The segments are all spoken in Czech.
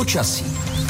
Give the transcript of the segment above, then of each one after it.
Počasí.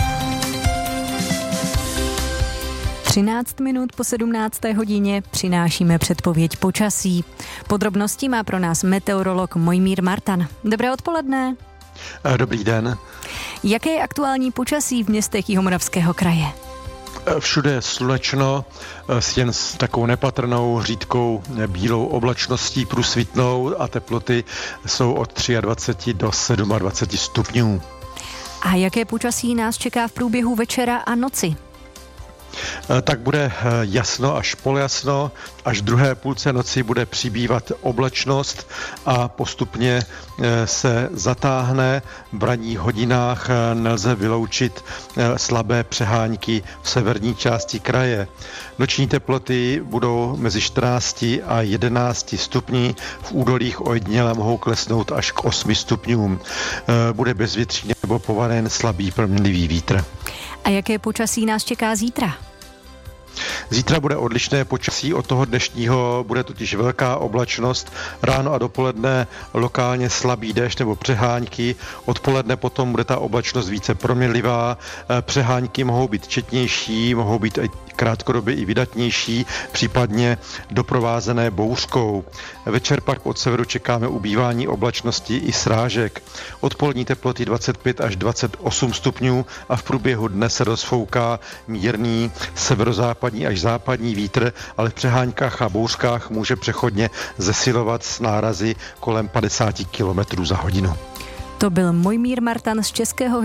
13 minut po 17. hodině přinášíme předpověď počasí. Podrobnosti má pro nás meteorolog Mojmír Martan. Dobré odpoledne. Dobrý den. Jaké je aktuální počasí v městech Jihomoravského kraje? Všude slunečno, jen s takovou nepatrnou řídkou bílou oblačností průsvitnou a teploty jsou od 23 do 27 stupňů. A jaké počasí nás čeká v průběhu večera a noci? Tak bude jasno až poljasno, až v druhé půlce noci bude přibývat oblačnost a postupně se zatáhne. V ranních hodinách nelze vyloučit slabé přehánky v severní části kraje. Noční teploty budou mezi 14 a 11 stupni, v údolích ojediněle mohou klesnout až k 8 stupňům. Bude bezvětří nebo povanen slabý proměnlivý vítr. A jaké počasí nás čeká zítra? Zítra bude odlišné počasí od toho dnešního, bude totiž velká oblačnost, ráno a dopoledne lokálně slabý déšť nebo přehánky, odpoledne potom bude ta oblačnost více proměnlivá, přehánky mohou být četnější, mohou být krátkodobě i vydatnější, případně doprovázené bouřkou. Večer pak od severu čekáme ubývání oblačnosti i srážek. Odpolední teploty 25 až 28 stupňů a v průběhu dne se rozfouká mírný severozápadní až západní vítr, ale v přeháňkách a bouřkách může přechodně zesilovat s nárazy kolem 50 km za hodinu. To byl Mojmír Martan z Českého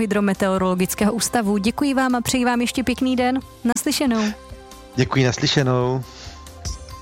hydrometeorologického ústavu. Děkuji vám a přeji vám ještě pěkný den. Naslyšenou. Děkuji, naslyšenou.